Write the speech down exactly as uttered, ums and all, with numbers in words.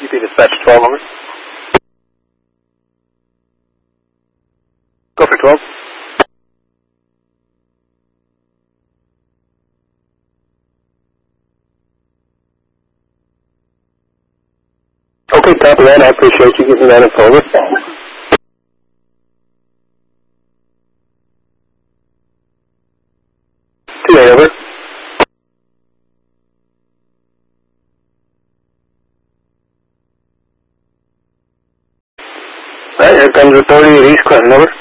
U P dispatch twelve, over. Go for twelve. Okay, copy that. I appreciate you giving that info, over. two eight, over. All right, here comes authority at East Clinton, over.